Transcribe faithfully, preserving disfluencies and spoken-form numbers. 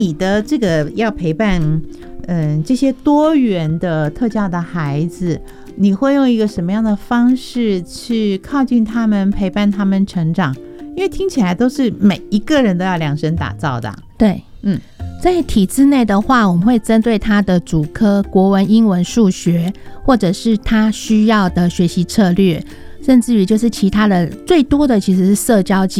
你的这个要陪伴嗯这些多元的特教的孩子，你会用一个什么样的方式去靠近他们，陪伴他们成长？因为听起来都是每一个人都要量身打造的、啊、 对，嗯，在体制内的话，我们会针对他的主科国文、英文、数学，或者是他需要的学习策略，甚至于就是其他的，最多的其实是社交技